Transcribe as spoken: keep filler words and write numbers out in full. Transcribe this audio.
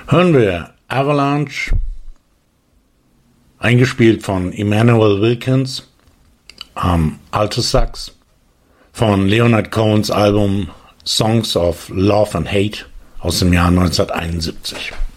hören wir Avalanche, eingespielt von Emmanuel Wilkins am Alto-Sax, von Leonard Cohens Album Songs of Love and Hate aus dem Jahr neunzehnhunderteinundsiebzig.